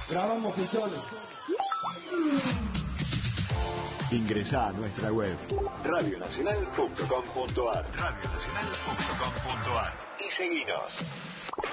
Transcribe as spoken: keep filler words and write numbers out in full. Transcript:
Grabamos pistones. Ingresá a nuestra web radio nacional punto com punto ar radio nacional punto com punto ar y seguinos.